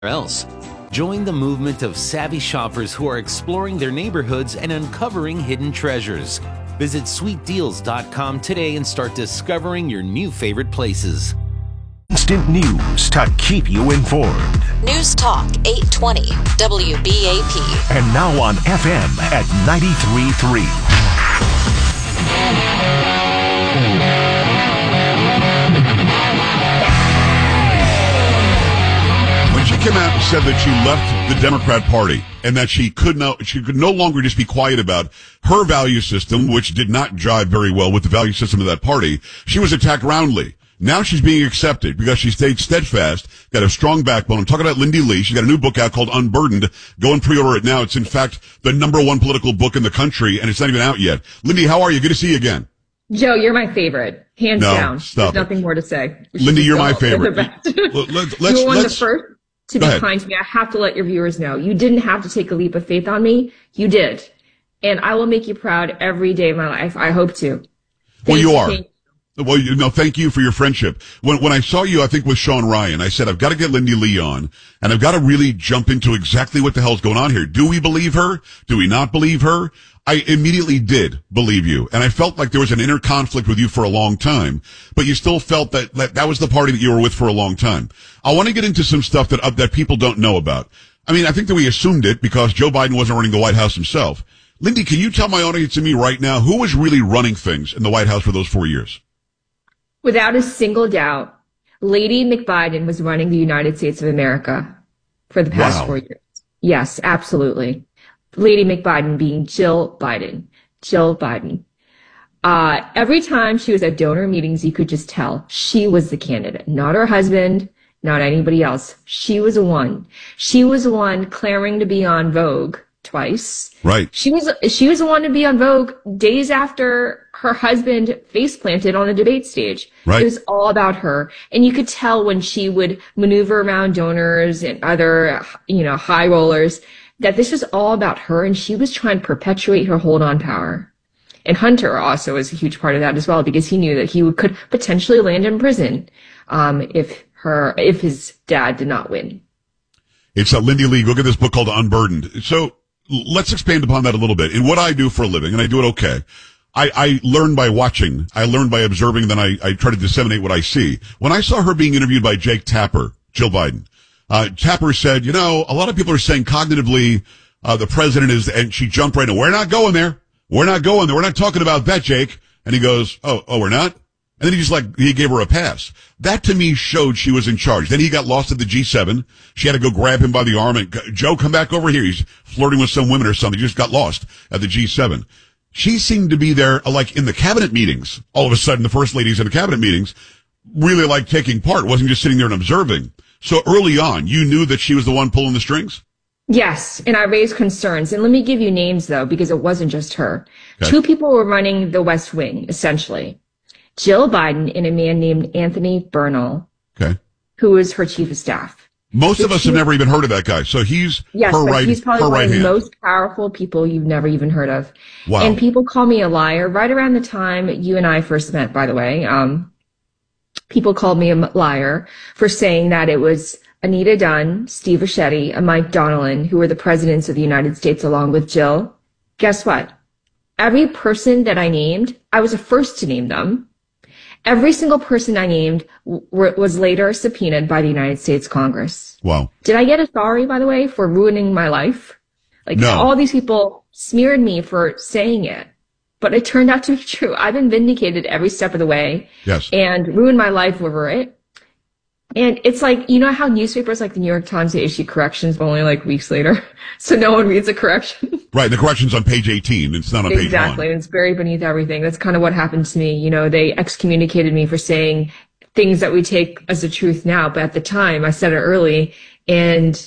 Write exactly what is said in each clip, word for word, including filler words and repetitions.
else. Join the movement of savvy shoppers who are exploring their neighborhoods and uncovering hidden treasures. Visit sweet deals dot com today and start discovering your new favorite places. Instant news to keep you informed. News Talk eight twenty W B A P. And now on F M at ninety-three point three. When she came out and said that she left the Democrat Party and that she could no, she could no longer just be quiet about her value system, which did not jive very well with the value system of that party, she was attacked roundly. Now she's being accepted because she stayed steadfast, got a strong backbone. I'm talking about Lindy Lee. She's got a new book out called Unburdened. Go and pre-order it now. It's in fact the number one political book in the country, and it's not even out yet. Lindy, how are you? Good to see you again. Joe, you're my favorite, hands no, down. Stop There's it. nothing more to say. Lindy, you're my favorite. let's, you were one of the first to be ahead. kind to me. I have to let your viewers know. You didn't have to take a leap of faith on me. You did. And I will make you proud every day of my life. I hope to. Thank well, you are. Thank Well, you know, thank you for your friendship. When when I saw you, I think with Sean Ryan, I said, I've got to get Lindy Lee on, and I've got to really jump into exactly what the hell's going on here. Do we believe her? Do we not believe her? I immediately did believe you, and I felt like there was an inner conflict with you for a long time, but you still felt that that, that was the party that you were with for a long time. I want to get into some stuff that uh, that people don't know about. I mean, I think that we assumed it because Joe Biden wasn't running the White House himself. Lindy, can you tell my audience and me right now who was really running things in the White House for those four years? Without a single doubt, Lady McBiden was running the United States of America for the past Wow. four years. Yes, absolutely. Lady McBiden being Jill Biden. Jill Biden. Uh, every time she was at donor meetings, you could just tell she was the candidate, not her husband, not anybody else. She was the one. She was the one clamoring to be on Vogue twice. Right. She was she was the one to be on Vogue days after her husband face planted on the debate stage. Right. It was all about her. And you could tell when she would maneuver around donors and other, you know, high rollers that this was all about her, and she was trying to perpetuate her hold on power. And Hunter also was a huge part of that as well, because he knew that he would, could potentially land in prison um, if her if his dad did not win. It's uh, Lindy Lee. Go get this book called Unburdened. So let's expand upon that a little bit. In what I do for a living, and I do it okay, I, I learn by watching. I learn by observing, then I, I try to disseminate what I see. When I saw her being interviewed by Jake Tapper, Jill Biden, uh, Tapper said, you know, a lot of people are saying cognitively uh, the president is, and she jumped right in. We're not going there. We're not going there. We're not talking about that, Jake. And he goes, oh, oh, we're not? And then he just like, he gave her a pass. That to me showed she was in charge. Then he got lost at the G seven. She had to go grab him by the arm and, Joe, come back over here. He's flirting with some women or something. He just got lost at the G seven. She seemed to be there, like in the cabinet meetings. All of a sudden, the first ladies in the cabinet meetings really like taking part. Wasn't just sitting there and observing. So early on, you knew that she was the one pulling the strings? Yes, and I raised concerns. And let me give you names, though, because it wasn't just her. Okay. Two people were running the West Wing, essentially. Jill Biden and a man named Anthony Bernal, Okay. who was her chief of staff. Most The of us chief- have never even heard of that guy. So he's Yes, her but right, he's probably her one right of the hand. most powerful people you've never even heard of. Wow. And people call me a liar. Right around the time you and I first met, by the way, um, people called me a m- liar for saying that it was Anita Dunn, Steve Ricchetti, and Mike Donnellan who were the presidents of the United States along with Jill. Guess what? Every person that I named, I was the first to name them. Every single person I named w- was later subpoenaed by the United States Congress. Wow. Did I get a sorry, by the way, for ruining my life? Like, No. all these people smeared me for saying it, but it turned out to be true. I've been vindicated every step of the way. Yes. And ruined my life over it. And it's like, you know how newspapers like the New York Times, they issue corrections, but only like weeks later? So no one reads a correction. Right. The correction's on page eighteen. It's not on page Exactly. one. And it's buried beneath everything. That's kind of what happened to me. You know, they excommunicated me for saying things that we take as the truth now. But at the time, I said it early, and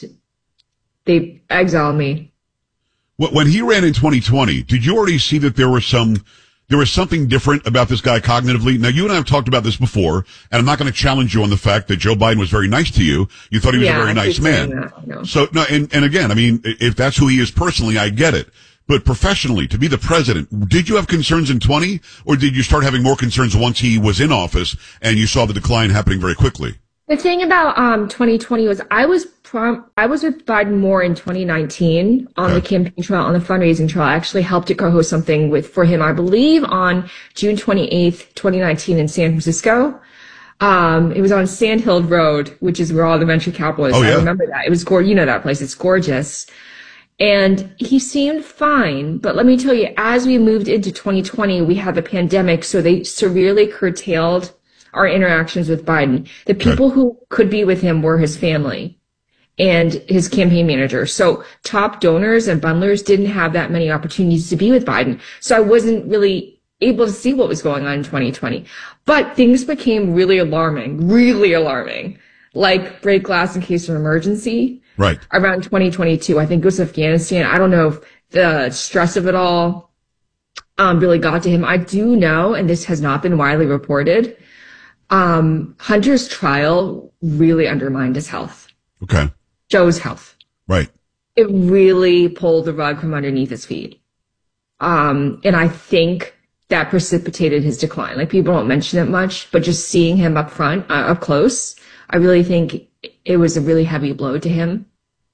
they exiled me. Wh- When he ran in twenty twenty, did you already see that there was some, there was something different about this guy cognitively? Now, you and I have talked about this before, and I'm not going to challenge you on the fact that Joe Biden was very nice to you. You thought he was Yeah, a very I nice keep saying man. that, I know. So, no, and, and again, I mean, i- if that's who he is personally, I get it. But professionally, to be the president, did you have concerns in twenty, or did you start having more concerns once he was in office and you saw the decline happening very quickly? The thing about um twenty twenty was I was prom I was with Biden more in twenty nineteen on Okay. the campaign trail, on the fundraising trail. I actually helped to co-host something with for him, I believe, on June twenty-eighth, twenty nineteen in San Francisco. Um, it was on Sandhill Road, which is where all the venture capital is. Oh, yeah. I remember that. It was gorgeous. You know that place. It's gorgeous. And he seemed fine. But let me tell you, as we moved into twenty twenty, we had the pandemic. So they severely curtailed our interactions with Biden. The people Okay. who could be with him were his family and his campaign manager. So top donors and bundlers didn't have that many opportunities to be with Biden. So I wasn't really able to see what was going on in twenty twenty. But things became really alarming, really alarming, like break glass in case of emergency. Right. Around twenty twenty-two, I think it was Afghanistan. I don't know if the stress of it all um, really got to him. I do know, and this has not been widely reported, um, Hunter's trial really undermined his health, Okay. Joe's health. Right. It really pulled the rug from underneath his feet. Um, and I think that precipitated his decline. Like, people don't mention it much, but just seeing him up front, uh, up close, I really think it was a really heavy blow to him.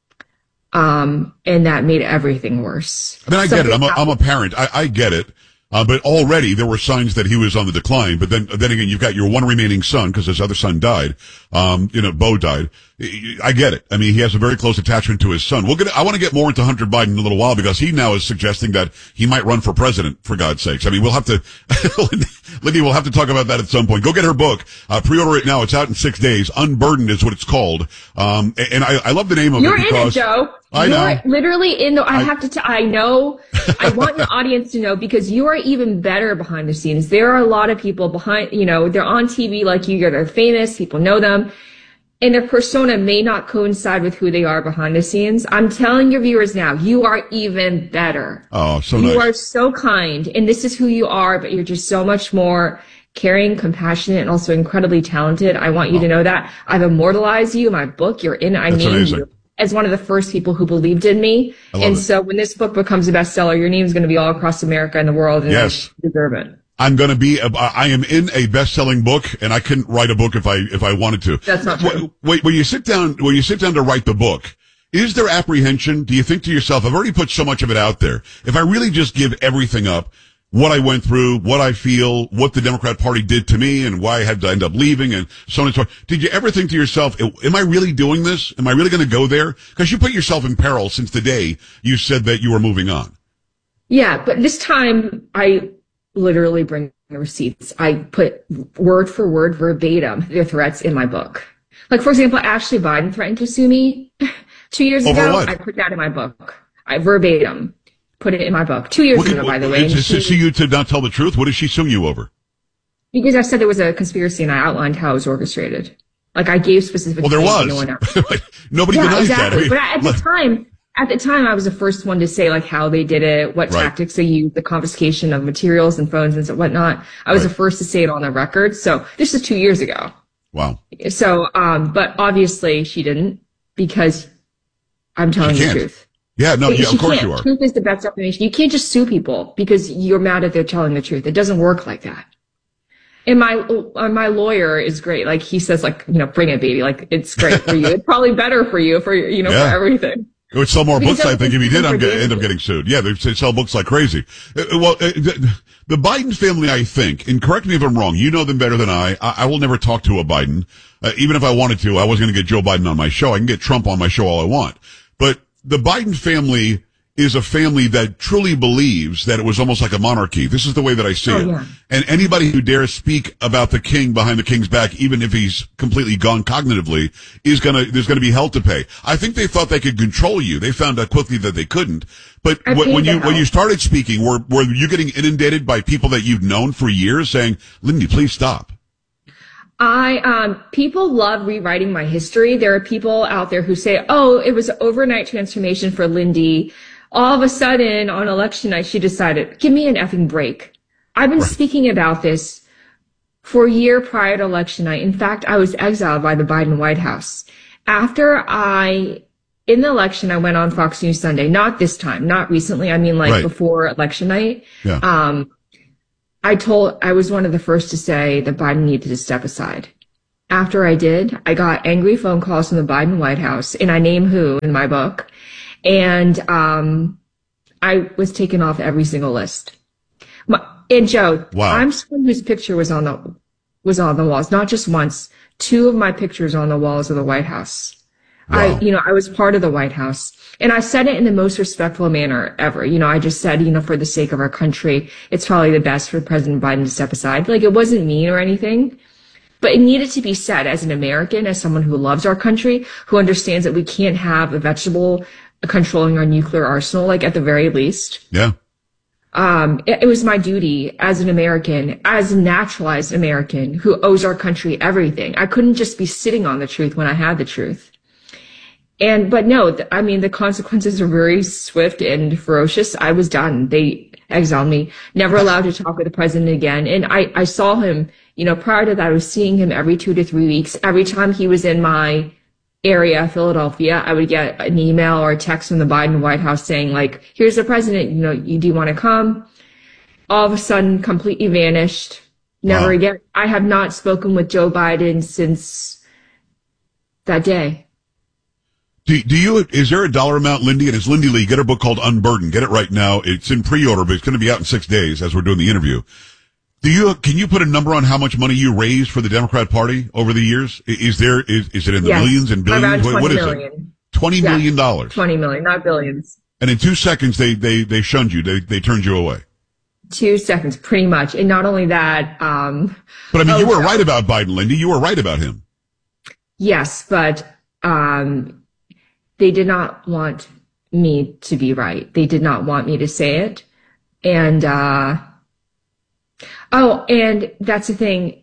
Um, and that made everything worse. I mean, I get it. Something I'm a, I'm a happened- parent. I, I get it. Uh, but already there were signs that he was on the decline. But then, then again, you've got your one remaining son because his other son died. Um, you know, Bo died. I get it. I mean, he has a very close attachment to his son. We'll get, I want to get more into Hunter Biden in a little while because he now is suggesting that he might run for president, for God's sakes. I mean, we'll have to, Lindy, we'll have to talk about that at some point. Go get her book. Uh, pre-order it now. It's out in six days. Unburdened is what it's called. Um, and I, I love the name of You're it in it, because Joe. I You're know. literally in the, I, I- have to, t- I know, I want the audience to know because you are even better behind the scenes. There are a lot of people behind, you know, they're on T V like you, they're famous, people know them, and their persona may not coincide with who they are behind the scenes. I'm telling your viewers now, you are even better. Oh, so You nice. are so kind, and this is who you are, but you're just so much more caring, compassionate, and also incredibly talented. I want you to know that. I've immortalized you in my book. You're in, I That's named amazing. you as one of the first people who believed in me. I love And it. so when this book becomes a bestseller, your name's going to be all across America and the world, and Yes. you deserve it. I'm going to be, a, I am in a best-selling book, and I couldn't write a book if I, if I wanted to. That's not true. Wait, wait, when you sit down, when you sit down to write the book, is there apprehension? Do you think to yourself, I've already put so much of it out there. If I really just give everything up, what I went through, what I feel, what the Democrat Party did to me, and why I had to end up leaving, and so on and so forth. Did you ever think to yourself, am I really doing this? Am I really going to go there? Because you put yourself in peril since the day you said that you were moving on. Yeah, but this time I literally bring the receipts. I put word for word, verbatim, their threats in my book. Like, for example, Ashley Biden threatened to sue me two years Over ago. what? I put that in my book. I verbatim put it in my book two years What, ago, by the way. is and this to she- sue you to not tell the truth? What is she suing you over? Because I said there was a conspiracy and I outlined how it was orchestrated. Like, I gave specific. Well, there things was. and no one else. Nobody Yeah, denies that. I exactly. mean, But at the look- time, at the time, I was the first one to say like how they did it, what Right. tactics they used, the confiscation of materials and phones and so whatnot. I was Right. the first to say it on the record. So this is two years ago. Wow. So, um, but obviously she didn't because I'm telling She the can't. truth. Yeah, no, yeah, She of course can't. you are. Truth is the best definition. You can't just sue people because you're mad that they're telling the truth. It doesn't work like that. And my uh, my lawyer is great. Like, he says, like, you know, bring it, baby. Like, it's great for you. It's probably better for you for you know Yeah. for everything. It would sell more Because books, I think, if he did for I'm get, days. end up getting sued. Yeah, they they sell books like crazy. Uh, well, uh, the, the Biden family, I think, and correct me if I'm wrong, you know them better than I. I, I will never talk to a Biden. Uh, even if I wanted to, I was going to get Joe Biden on my show. I can get Trump on my show all I want. But the Biden family is a family that truly believes that it was almost like a monarchy. This is the way that I see Oh, it. yeah. And anybody who dares speak about the king behind the king's back, even if he's completely gone cognitively, is gonna, there's gonna be hell to pay. I think they thought they could control you. They found out quickly that they couldn't. But I when, paid when the you, when hell. you started speaking, were, were you getting inundated by people that you've known for years saying, Lindy, please stop? I, um, people love rewriting my history. There are people out there who say, oh, it was an overnight transformation for Lindy. All of a sudden on election night, she decided, give me an effing break. I've been speaking about this for a year prior to election night. In fact, I was exiled by the Biden White House. After I, in the election, I went on Fox News Sunday, not this time, not recently. I mean, like Right. before election night. Yeah. Um, I told, I was one of the first to say that Biden needed to step aside. after I did, I got angry phone calls from the Biden White House, and I name who in my book. And um, I was taken off every single list. My, and Joe, wow. I'm someone whose picture was on the was on the walls, not just once. Two of my pictures on the walls of the White House. Wow. I, you know, I was part of the White House, and I said it in the most respectful manner ever. You know, I just said, you know, for the sake of our country, it's probably the best for President Biden to step aside. Like, it wasn't mean or anything, but it needed to be said as an American, as someone who loves our country, who understands that we can't have a vegetable controlling our nuclear arsenal, like at the very least. Yeah. Um, it, it was my duty as an American, as a naturalized American who owes our country everything. I couldn't just be sitting on the truth when I had the truth. And, but no, th- I mean, the consequences are very swift and ferocious. I was done. They exiled me, never allowed to talk with the president again. And I, I saw him, you know, prior to that, I was seeing him every two to three weeks. Every time he was in my area, Philadelphia, I would get an email or a text from the Biden White House saying, like, here's the president, you know, you do want to come? All of a sudden, completely vanished. Never Wow. again. I have not spoken with Joe Biden since that day. Do, do you, is there a dollar amount, Lindy? And it's Lindy Lee. Get her book called Unburdened. Get it right now. It's in pre-order, but it's going to be out in six days as we're doing the interview. Do you, can you put a number on how much money you raised for the Democrat Party over the years? Is there, is, is it in the Yes. millions and billions? Around What- twenty what is million. it? Twenty Yes. million dollars. twenty million, not billions. And in two seconds, they, they, they shunned you. They, they turned you away. Two seconds, pretty much. And not only that, um, But I mean, oh, you were no. right about Biden, Lindy. You were right about him. yes, but, um, they did not want me to be right. They did not want me to say it. And, uh, oh, and that's the thing.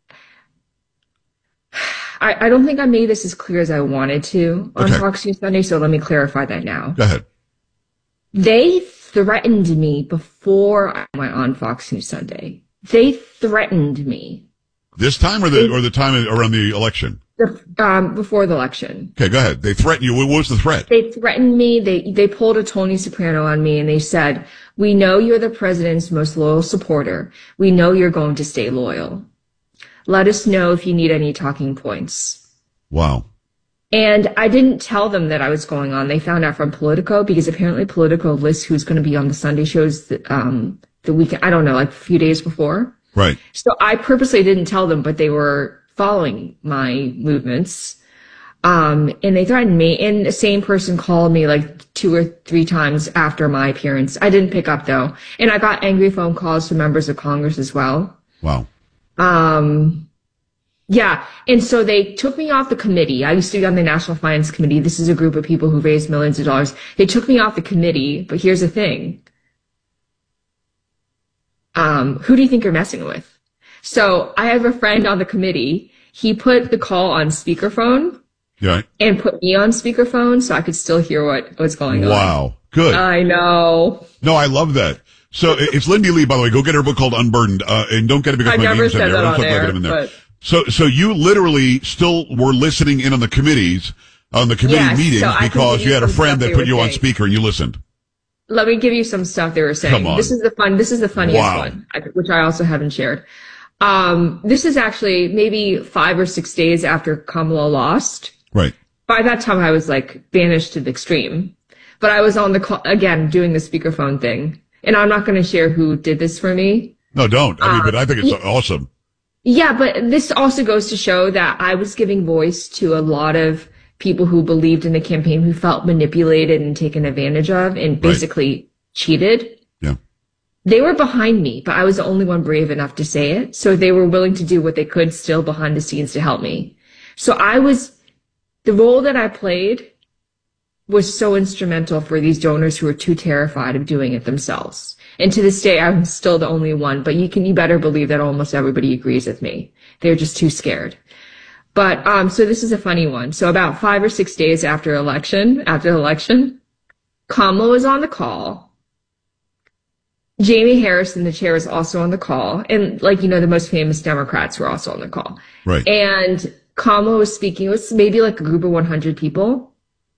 I, I don't think I made this as clear as I wanted to on Okay. Fox News Sunday, so let me clarify that now. Go ahead. They threatened me before I went on Fox News Sunday. They threatened me This time or the, or the time around the election? the, um, before the election. Okay, go ahead. They threatened you. What was the threat? They threatened me. They they pulled a Tony Soprano on me, and they said, "We know you're the president's most loyal supporter. We know you're going to stay loyal. Let us know if you need any talking points." Wow. And I didn't tell them that I was going on. They found out from Politico, because apparently Politico lists who's going to be on the Sunday shows the, um, the weekend. I don't know, like a few days before. Right. So I purposely didn't tell them, but they were following my movements. Um, and they threatened me. And the same person called me like two or three times after my appearance. I didn't pick up though. And I got angry phone calls from members of Congress as well. Wow. Um, yeah. And so they took me off the committee. I used to be on the National Finance Committee. This is a group of people who raise millions of dollars. They took me off the committee, but here's the thing. Um, who do you think you're messing with? So I have a friend on the committee. He put the call on speakerphone Yeah. and put me on speakerphone so I could still hear what was going on. Wow. Good. I know. No, I love that. So it- it's Lindy Lee, by the way. Go get her book called Unburdened, uh, and don't get it because I my never name's in said there. that I'm on so glad air, I'm in there. but So, so you literally still were listening in on the committees, on the committee Yes, meetings, so I can because give you you had a some friend stuff that they put were you on saying. speaker and you listened. let me give you some stuff they were saying. Come on. This is the fun. This is the funniest Wow. one, I- which I also haven't shared. Um, this is actually maybe five or six days after Kamala lost. Right. By that time, I was like banished to the extreme. But I was on the call again doing the speakerphone thing, and I'm not going to share who did this for me. No, don't. I mean, Uh, but I think it's yeah. awesome. Yeah, but this also goes to show that I was giving voice to a lot of people who believed in the campaign, who felt manipulated and taken advantage of and basically cheated. Yeah. They were behind me, but I was the only one brave enough to say it. So they were willing to do what they could still behind the scenes to help me. So I was, the role that I played was so instrumental for these donors who were too terrified of doing it themselves. And to this day, I'm still the only one, but you can, you better believe that almost everybody agrees with me. They're just too scared. But, um, so this is a funny one. So about five or six days after election, after the election, Kamala was on the call. Jamie Harrison, the chair, was also on the call. And like, you know, the most famous Democrats were also on the call. Right. And Kamala was speaking. It was maybe like a group of one hundred people.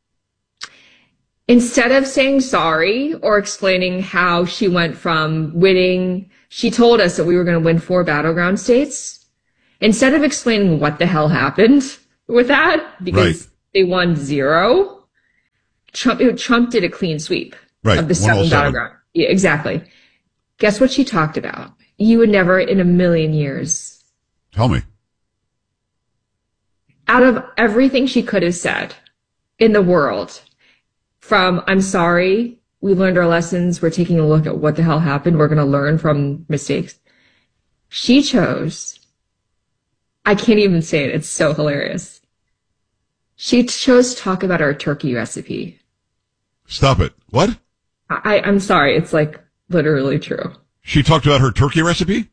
Instead of saying sorry or explaining how she went from winning, she told us that we were going to win four battleground states. Instead of explaining what the hell happened with that, because right. they won zero, Trump, Trump did a clean sweep right. of the seven battleground. Yeah, exactly. Guess what she talked about? You would never in a million years. Tell me. Out of everything she could have said in the world, from I'm sorry, we learned our lessons, we're taking a look at what the hell happened, we're going to learn from mistakes. She chose, I can't even say it, it's so hilarious. She chose to talk about our turkey recipe. Stop it. What? I, I'm sorry, it's like literally true. She talked about her turkey recipe?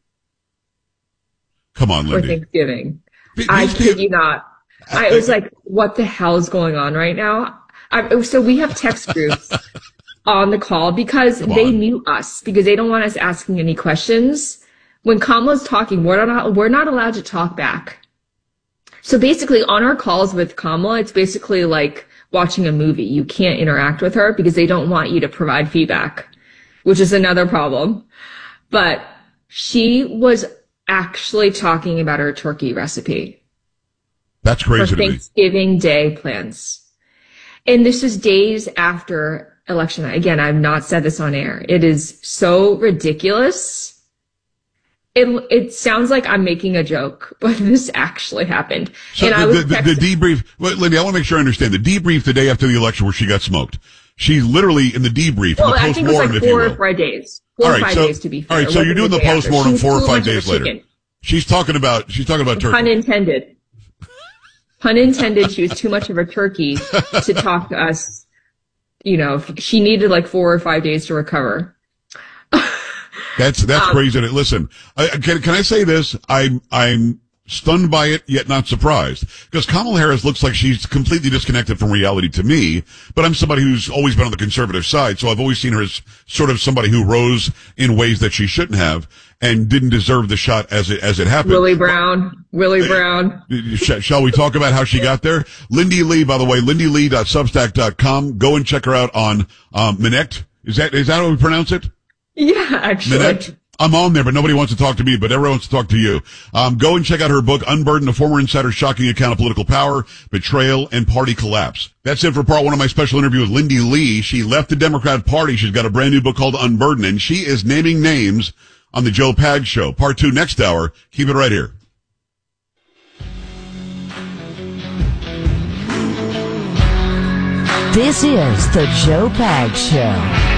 Come on, Lindy. For Thanksgiving. These I people- kid you not. I was like, what the hell is going on right now? I, so we have text groups on the call because Come they on. mute us because they don't want us asking any questions. When Kamala's talking, we're not, we're not allowed to talk back. So basically on our calls with Kamala, it's basically like watching a movie. You can't interact with her because they don't want you to provide feedback, which is another problem. But she was actually talking about her turkey recipe. That's For crazy to me. Thanksgiving Day plans. And this is days after election night. Again, I've not said this on air. It is so ridiculous. It it sounds like I'm making a joke, but this actually happened. So and the, I was the, the, the debrief, well, Lindy, I want to make sure I understand. The debrief the day after the election where she got smoked. She's literally in the debrief, well, in the I think it was postmortem, like if you four will. or five days. Four All or right, five so, days to be fair. all right, so It you're doing wasn't the day after. postmortem She four or flew five into days the later. chicken. She's talking about, she's talking about turkey. Pun intended. Pun intended. She was too much of a turkey to talk to us. You know, she needed like four or five days to recover. That's that's Um, crazy. Listen, I, can can I say this? I'm I'm stunned by it, yet not surprised, because Kamala Harris looks like she's completely disconnected from reality to me. But I'm somebody who's always been on the conservative side, so I've always seen her as sort of somebody who rose in ways that she shouldn't have and didn't deserve the shot as it as it happened. Willie Brown. Willie Brown. Sh- Shall we talk about how she got there? Lindy Lee, by the way, lindy lee dot substack dot com. Go and check her out on um, Minette. Is that is that how we pronounce it? Yeah, actually. Minette? I'm on there, but nobody wants to talk to me, but everyone wants to talk to you. Um, go and check out her book, Unburdened, a former insider's shocking account of political power, betrayal, and party collapse. That's it for part one of my special interview with Lindy Lee. She left the Democrat Party. She's got a brand new book called Unburdened, and she is naming names on the Joe Pags Show. Part two next hour. Keep it right here. This is the Joe Pags Show.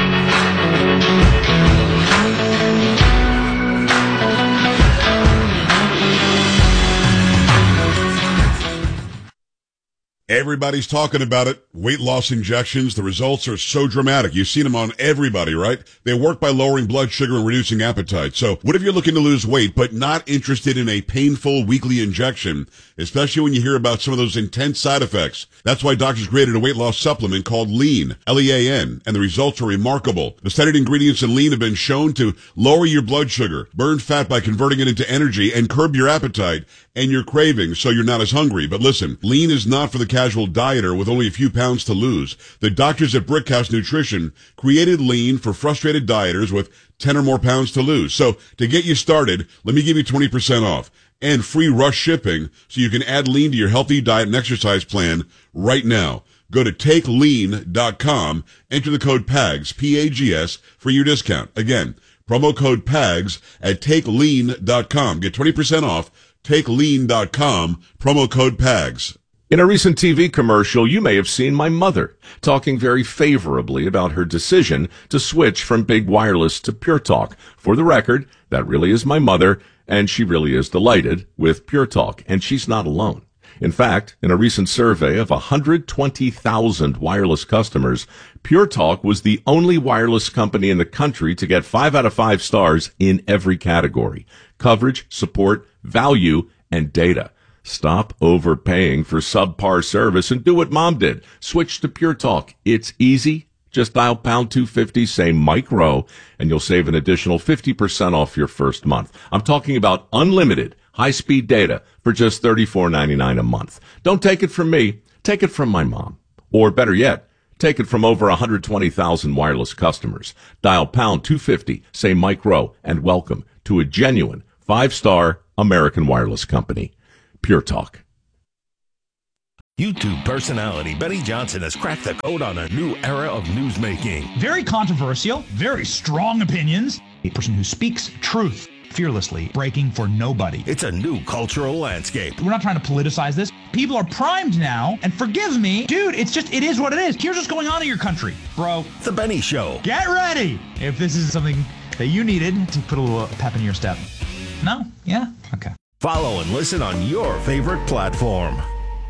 Everybody's talking about it. Weight loss injections. The results are so dramatic. You've seen them on everybody, right? They work by lowering blood sugar and reducing appetite. So what if you're looking to lose weight, but not interested in a painful weekly injection, especially when you hear about some of those intense side effects? That's why doctors created a weight loss supplement called Lean, L E A N, and the results are remarkable. The studied ingredients in Lean have been shown to lower your blood sugar, burn fat by converting it into energy, and curb your appetite and your cravings so you're not as hungry. But listen, Lean is not for the casual dieter with only a few pounds to lose. The doctors at Brickhouse Nutrition created Lean for frustrated dieters with ten or more pounds to lose. So to get you started, let me give you twenty percent off and free rush shipping so you can add Lean to your healthy diet and exercise plan right now. Go to take lean dot com, enter the code PAGS, P A G S, for your discount. Again, promo code PAGS at take lean dot com. Get twenty percent off, take lean dot com, promo code PAGS. In a recent T V commercial, you may have seen my mother talking very favorably about her decision to switch from Big Wireless to Pure Talk. For the record, that really is my mother, and she really is delighted with Pure Talk, and she's not alone. In fact, in a recent survey of one hundred twenty thousand wireless customers, Pure Talk was the only wireless company in the country to get five out of five stars in every category: coverage, support, value, and data. Stop overpaying for subpar service and do what Mom did. Switch to Pure Talk. It's easy. Just dial pound two fifty, say Mike Rowe, and you'll save an additional fifty percent off your first month. I'm talking about unlimited high-speed data for just thirty-four ninety-nine a month. Don't take it from me. Take it from my mom. Or better yet, take it from over one hundred twenty thousand wireless customers. Dial pound two fifty, say Mike Rowe, and welcome to a genuine Five-star American wireless company. Pure Talk. YouTube personality Benny Johnson has cracked the code on a new era of newsmaking. Very controversial, very strong opinions. A person who speaks truth fearlessly, breaking for nobody. It's a new cultural landscape. We're not trying to politicize this. People are primed now, and forgive me, dude, it's just, it is what it is. Here's what's going on in your country, bro. The Benny Show. Get ready if this is something that you needed to put a little pep in your step. No? Yeah? Okay. Follow and listen on your favorite platform.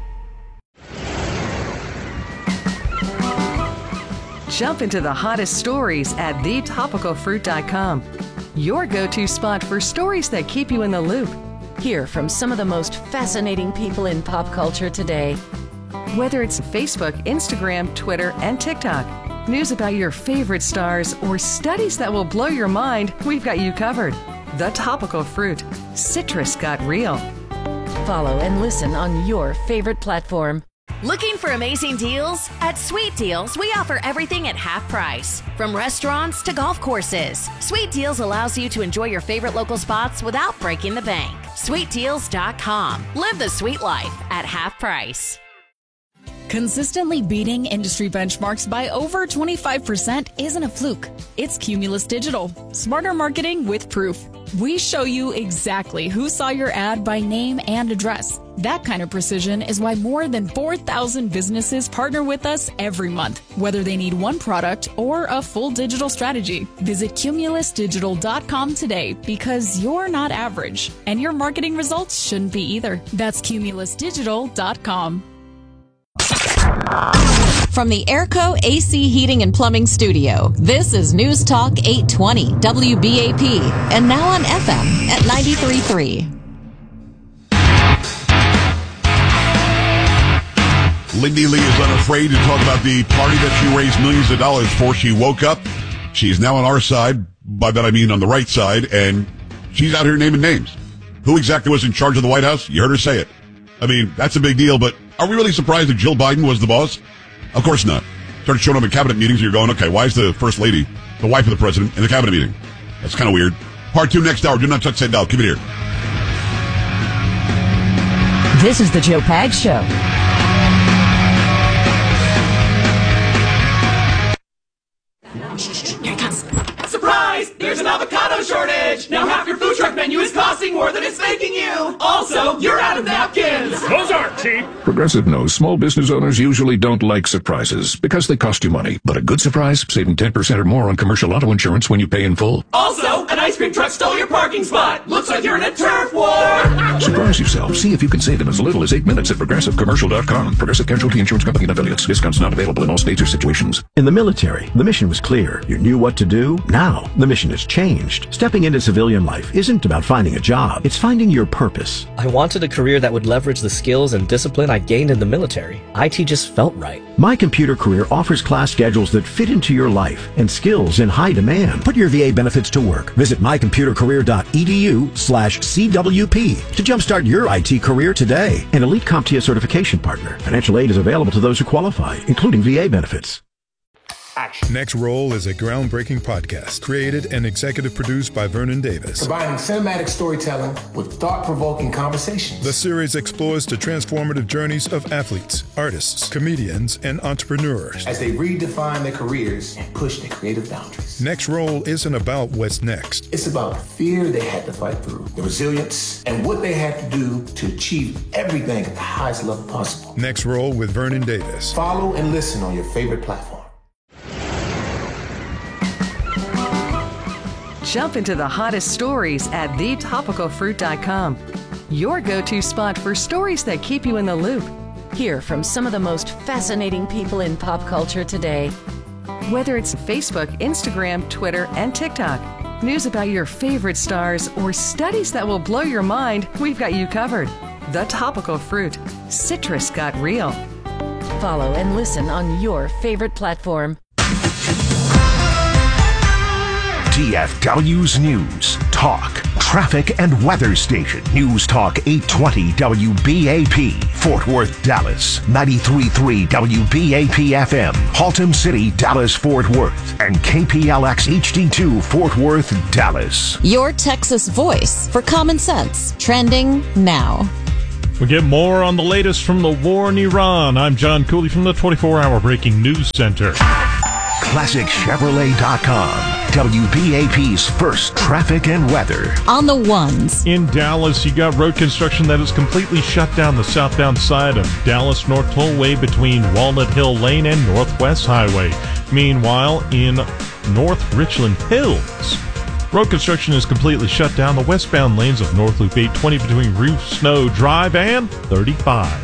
Jump into the hottest stories at the topical fruit dot com. Your go-to spot for stories that keep you in the loop. Hear from some of the most fascinating people in pop culture today. Whether it's Facebook, Instagram, Twitter, and TikTok, news about your favorite stars, or studies that will blow your mind, we've got you covered. The Topical Fruit. Citrus got real. Follow and listen on your favorite platform. Looking for amazing deals? At Sweet Deals, we offer everything at half price. From restaurants to golf courses, Sweet Deals allows you to enjoy your favorite local spots without breaking the bank. sweet deals dot com. Live the sweet life at half price. Consistently beating industry benchmarks by over twenty-five percent isn't a fluke. It's Cumulus Digital. Smarter marketing with proof. We show you exactly who saw your ad by name and address. That kind of precision is why more than four thousand businesses partner with us every month, whether they need one product or a full digital strategy. Visit cumulus digital dot com today because you're not average, and your marketing results shouldn't be either. That's cumulus digital dot com. From the Airco A C Heating and Plumbing Studio, this is News Talk eight twenty W B A P, and now on F M at ninety-three point three. Lindy Lee is unafraid to talk about the party that she raised millions of dollars for. She woke up. She's now on our side. By that I mean on the right side, and she's out here naming names. Who exactly was in charge of the White House? You heard her say it. I mean, that's a big deal, but are we really surprised that Jill Biden was the boss? Of course not. Started showing up at cabinet meetings, and you're going, okay, why is the first lady, the wife of the president, in the cabinet meeting? That's kind of weird. Part two next hour. Do not touch that dial. Keep it here. This is the Joe Pags Show. Here it comes. Surprise! There's an avocado shortage! Now half your food truck menu is costing more than it's making you! Also, you're out of napkins! Those aren't cheap! Progressive knows small business owners usually don't like surprises because they cost you money. But a good surprise, saving ten percent or more on commercial auto insurance when you pay in full. Also, an ice cream truck stole your parking spot! Looks like you're in a turf war! Surprise yourself. See if you can save in as little as eight minutes at progressive commercial dot com. Progressive Casualty Insurance Company and affiliates. Discounts not available in all states or situations. In the military, the mission was clear. You knew what to do. Now, the mission has changed. Stepping into civilian life isn't about finding a job. It's finding your purpose. I wanted a career that would leverage the skills and discipline I gained in the military. I T just felt right. My Computer Career offers class schedules that fit into your life and skills in high demand. Put your V A benefits to work. Visit my computer career dot e d u slash C W P to jumpstart your I T career today. An Elite CompTIA certification partner. Financial aid is available to those who qualify, including V A benefits. Action. Next Roll is a groundbreaking podcast created and executive produced by Vernon Davis. Combining cinematic storytelling with thought-provoking conversations. The series explores the transformative journeys of athletes, artists, comedians, and entrepreneurs as they redefine their careers and push their creative boundaries. Next Roll isn't about what's next. It's about the fear they had to fight through, the resilience, and what they had to do to achieve everything at the highest level possible. Next Roll with Vernon Davis. Follow and listen on your favorite platform. Jump into the hottest stories at the topical fruit dot com. Your go-to spot for stories that keep you in the loop. Hear from some of the most fascinating people in pop culture today. Whether it's Facebook, Instagram, Twitter, and TikTok, news about your favorite stars, or studies that will blow your mind, we've got you covered. The Topical Fruit. Citrus got real. Follow and listen on your favorite platform. T F W's News, Talk, traffic and weather station. News Talk eight twenty W B A P, Fort Worth, Dallas. ninety-three point three W B A P F M, Haltom City, Dallas, Fort Worth. And K P L X H D two, Fort Worth, Dallas. Your Texas voice for common sense. Trending now. We get more on the latest from the war in Iran. I'm John Cooley from the twenty-four hour Breaking News Center. Classic Chevrolet dot com, W B A P's first traffic and weather. On the ones. In Dallas, you got road construction that has completely shut down the southbound side of Dallas North Tollway between Walnut Hill Lane and Northwest Highway. Meanwhile, in North Richland Hills, road construction is completely shut down the westbound lanes of North Loop eight twenty between Ruth Snow Drive and thirty-five.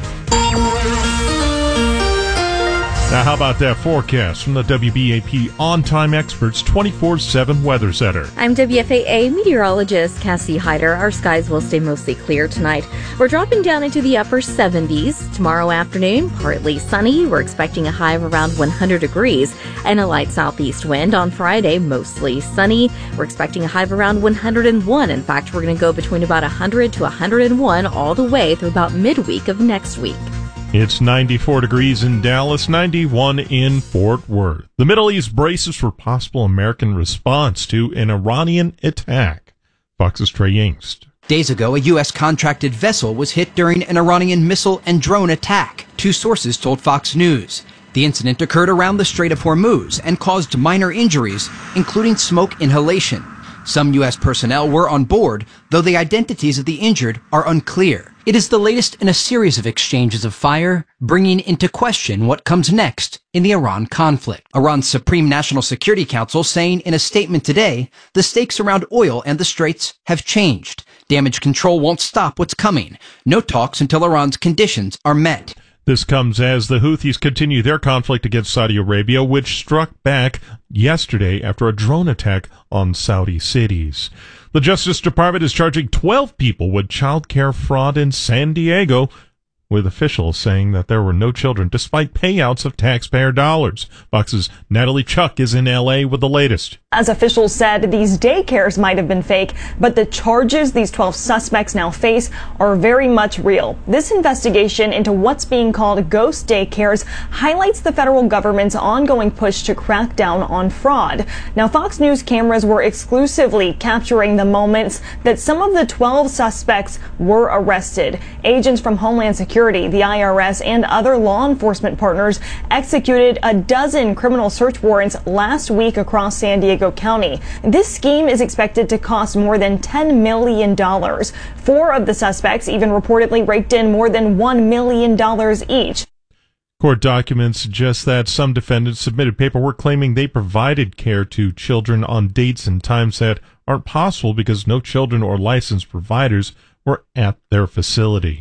Now, how about that forecast from the W B A P On-Time Experts twenty-four seven Weather Center? I'm W F A A meteorologist Cassie Hyder. Our skies will stay mostly clear tonight. We're dropping down into the upper seventies. Tomorrow afternoon, partly sunny. We're expecting a high of around one hundred degrees and a light southeast wind. On Friday, mostly sunny. We're expecting a high of around one hundred one. In fact, we're going to go between about one hundred to one hundred one all the way through about midweek of next week. It's ninety-four degrees in Dallas, ninety-one in Fort Worth. The Middle East braces for possible American response to an Iranian attack. Fox's Trey Yingst. Days ago, a U S contracted vessel was hit during an Iranian missile and drone attack, two sources told Fox News. The incident occurred around the Strait of Hormuz and caused minor injuries, including smoke inhalation. Some U S personnel were on board, though the identities of the injured are unclear. It is the latest in a series of exchanges of fire, bringing into question what comes next in the Iran conflict. Iran's Supreme National Security Council saying in a statement today, the stakes around oil and the straits have changed. Damage control won't stop what's coming. No talks until Iran's conditions are met. This comes as the Houthis continue their conflict against Saudi Arabia, which struck back yesterday after a drone attack on Saudi cities. The Justice Department is charging twelve people with child care fraud in San Diego, with officials saying that there were no children despite payouts of taxpayer dollars. Fox's Natalie Chuck is in L A with the latest. As officials said, these daycares might have been fake, but the charges these twelve suspects now face are very much real. This investigation into what's being called ghost daycares highlights the federal government's ongoing push to crack down on fraud. Now, Fox News cameras were exclusively capturing the moments that some of the twelve suspects were arrested. Agents from Homeland Security, the I R S, and other law enforcement partners executed a dozen criminal search warrants last week across San Diego County. This scheme is expected to cost more than ten million dollars. Four of the suspects even reportedly raked in more than one million dollars each. Court documents suggest that some defendants submitted paperwork claiming they provided care to children on dates and times that aren't possible because no children or licensed providers were at their facility.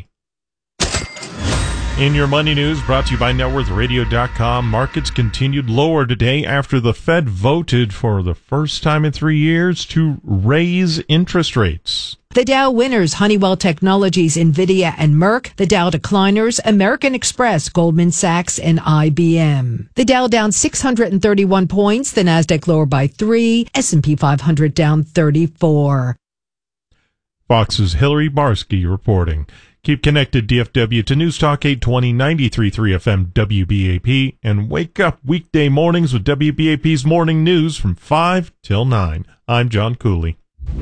In your money news, brought to you by net worth radio dot com, markets continued lower today after the Fed voted for the first time in three years to raise interest rates. The Dow winners, Honeywell Technologies, NVIDIA, and Merck. The Dow decliners, American Express, Goldman Sachs, and I B M. The Dow down six hundred thirty-one points, the Nasdaq lower by three, S and P five hundred down thirty-four. Fox's Hillary Barsky reporting. Keep connected, D F W, to News Talk eight twenty, ninety-three point three F M W B A P, and wake up weekday mornings with W B A P's Morning News from five till nine. I'm John Cooley.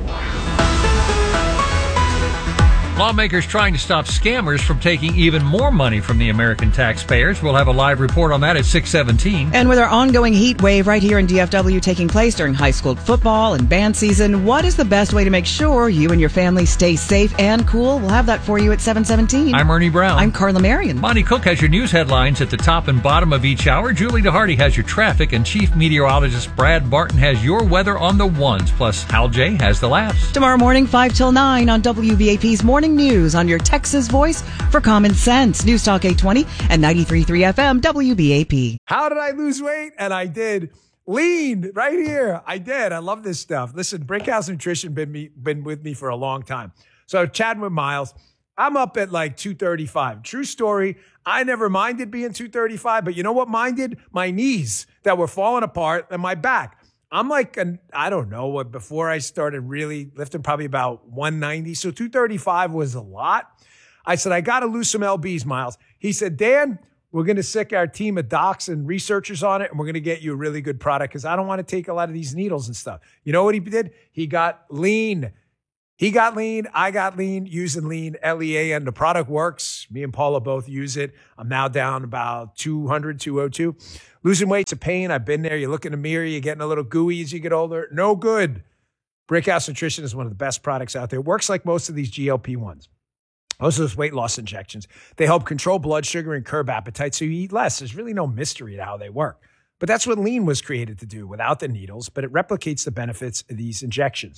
Lawmakers trying to stop scammers from taking even more money from the American taxpayers. We'll have a live report on that at six seventeen. And with our ongoing heat wave right here in D F W taking place during high school football and band season, what is the best way to make sure you and your family stay safe and cool? We'll have that for you at seven seventeen. I'm Ernie Brown. I'm Carla Marion. Monty Cook has your news headlines at the top and bottom of each hour. Julie DeHarty has your traffic, and Chief Meteorologist Brad Barton has your weather on the ones. Plus, Hal J has the laughs. Tomorrow morning, five till nine on W B A P's Morning News on your Texas voice for common sense. News Talk eight twenty and ninety-three point three F M W B A P. How did I lose weight? And I did. Lean right here. I did. I love this stuff. Listen, Brinkhouse Nutrition been me, been with me for a long time. So chatting with Miles, I'm up at like two thirty-five. True story. I never minded being two thirty-five, but you know what minded? My knees that were falling apart and my back. I'm like, an, I don't know, what before I started really lifting, probably about one ninety. So two thirty-five was a lot. I said, I got to lose some L Bs, Miles. He said, Dan, we're going to sick our team of docs and researchers on it, and we're going to get you a really good product because I don't want to take a lot of these needles and stuff. You know what he did? He got lean. He got lean. I got lean using lean, L E A, and the product works. Me and Paula both use it. I'm now down about two hundred, two oh two. Losing weight's a pain. I've been there. You look in the mirror, you're getting a little gooey as you get older. No good. Brickhouse Nutrition is one of the best products out there. It works like most of these G L P ones. Most of those weight loss injections. They help control blood sugar and curb appetite so you eat less. There's really no mystery to how they work. But that's what lean was created to do without the needles, but it replicates the benefits of these injections.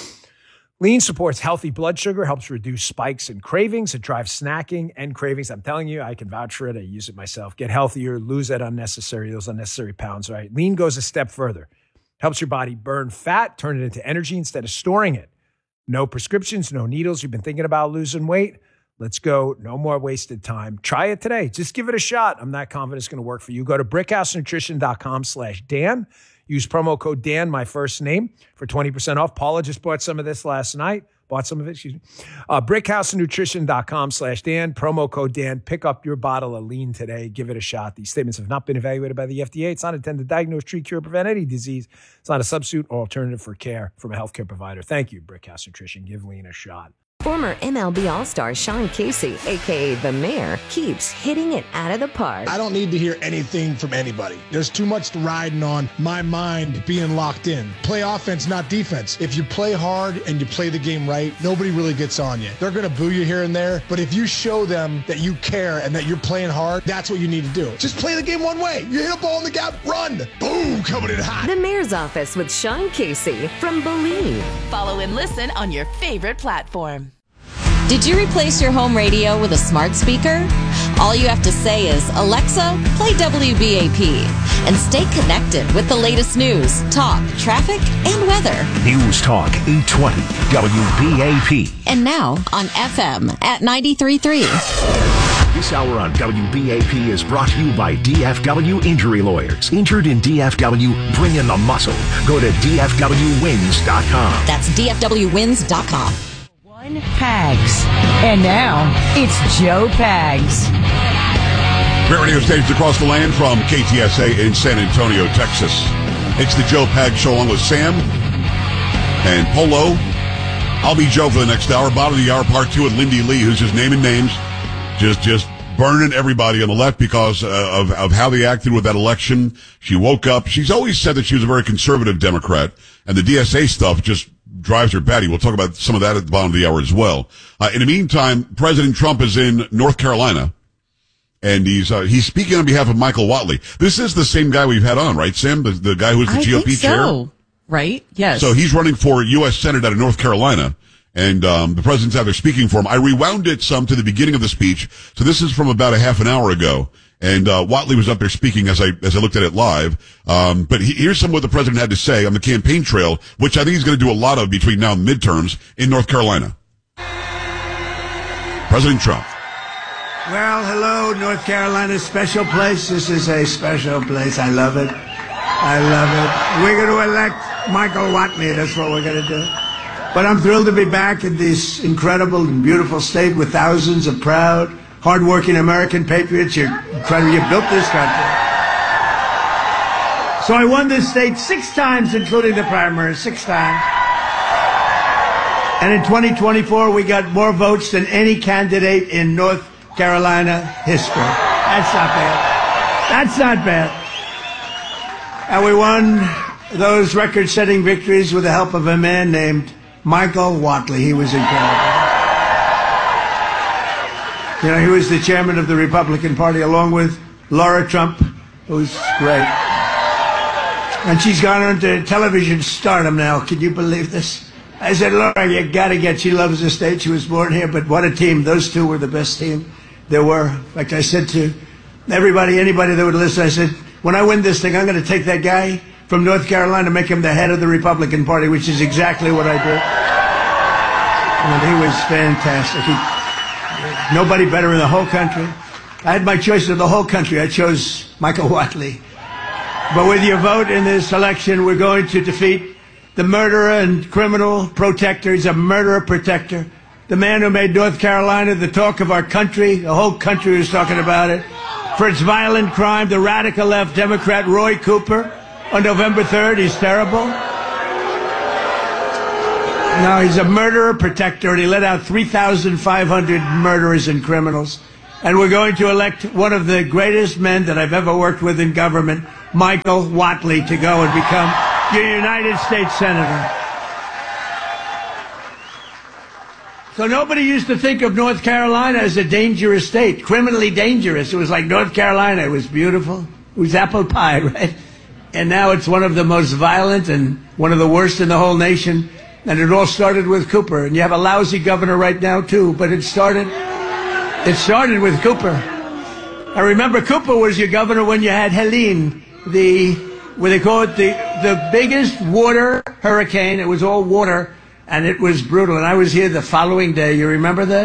Lean supports healthy blood sugar, helps reduce spikes and cravings. It drives snacking and cravings. I'm telling you, I can vouch for it. I use it myself. Get healthier, lose that unnecessary, those unnecessary pounds, right? Lean goes a step further. Helps your body burn fat, turn it into energy instead of storing it. No prescriptions, no needles. You've been thinking about losing weight? Let's go. No more wasted time. Try it today. Just give it a shot. I'm not confident it's going to work for you. Go to brickhousenutrition.com slash Dan. Use promo code Dan, my first name, for twenty percent off. Paula just bought some of this last night. Bought some of it, excuse me. Uh, brickhousenutrition.com slash Dan. Promo code Dan. Pick up your bottle of lean today. Give it a shot. These statements have not been evaluated by the F D A. It's not intended to diagnose, treat, cure, prevent any disease. It's not a substitute or alternative for care from a healthcare provider. Thank you, Brickhouse Nutrition. Give lean a shot. Former M L B All-Star Sean Casey, a k a. The Mayor, keeps hitting it out of the park. I don't need to hear anything from anybody. There's too much riding on my mind being locked in. Play offense, not defense. If you play hard and you play the game right, nobody really gets on you. They're going to boo you here and there, but if you show them that you care and that you're playing hard, that's what you need to do. Just play the game one way. You hit a ball in the gap, run. Boom, coming in hot. The Mayor's Office with Sean Casey from Believe. Follow and listen on your favorite platform. Did you replace your home radio with a smart speaker? All you have to say is, Alexa, play W B A P, and stay connected with the latest news, talk, traffic, and weather. News Talk eight twenty W B A P. And now on F M at ninety-three point three. This hour on W B A P is brought to you by D F W Injury Lawyers. Injured in D F W, bring in the muscle. Go to D F W wins dot com. That's D F W wins dot com. Pags. And now, it's Joe Pags. Great radio stations across the land from K T S A in San Antonio, Texas. It's the Joe Pags Show along with Sam and Polo. I'll be Joe for the next hour. Bottom of the hour, part two with Lindy Lee, who's just naming names. Just just burning everybody on the left because uh, of, of how they acted with that election. She woke up. She's always said that she was a very conservative Democrat, and the D S A stuff just drives her batty. We'll talk about some of that at the bottom of the hour as well. Uh, in the meantime, President Trump is in North Carolina, and he's uh, he's speaking on behalf of Michael Whatley. This is the same guy we've had on, right, Sam? The, the guy who's the I G O P think so. chair? Right? Yes. So he's running for U S Senate out of North Carolina, and um, the president's out there speaking for him. I rewound it some to the beginning of the speech, so this is from about a half an hour ago. And uh, Whatley was up there speaking as I as I looked at it live. Um, but he, here's some of what the president had to say on the campaign trail, which I think he's going to do a lot of between now and midterms in North Carolina. President Trump. Well, hello, North Carolina, special place. This is a special place. I love it. I love it. We're going to elect Michael Whatley. That's what we're going to do. But I'm thrilled to be back in this incredible and beautiful state with thousands of proud, hardworking American patriots. You're incredible. You built this country. So I won this state six times, including the primaries, six times. And in twenty twenty-four, we got more votes than any candidate in North Carolina history. That's not bad. That's not bad. And we won those record-setting victories with the help of a man named Michael Whatley. He was incredible. You know, he was the chairman of the Republican Party along with Laura Trump, who's great. And she's gone on to television stardom now. Can you believe this? I said, Laura, you gotta get, she loves the state. She was born here, but what a team. Those two were the best team there were. Like I said to everybody, anybody that would listen, I said, when I win this thing, I'm gonna take that guy from North Carolina, make him the head of the Republican Party, which is exactly what I did. And he was fantastic. He, nobody better in the whole country. I had my choice of the whole country. I chose Michael Whatley. But with your vote in this election, we're going to defeat the murderer and criminal protector. He's a murderer protector. The man who made North Carolina the talk of our country. The whole country was talking about it. For its violent crime, the radical left Democrat Roy Cooper on November third. He's terrible. No, he's a murderer protector, and he let out three thousand five hundred murderers and criminals. And we're going to elect one of the greatest men that I've ever worked with in government, Michael Whatley, to go and become your United States Senator. So nobody used to think of North Carolina as a dangerous state, criminally dangerous. It was like North Carolina. It was beautiful. It was apple pie, right? And now it's one of the most violent and one of the worst in the whole nation. And it all started with Cooper. And you have a lousy governor right now, too. But it started, it started with Cooper. I remember Cooper was your governor when you had Helene, the, what they call it, the, the biggest water hurricane. It was all water. And it was brutal. And I was here the following day. You remember that?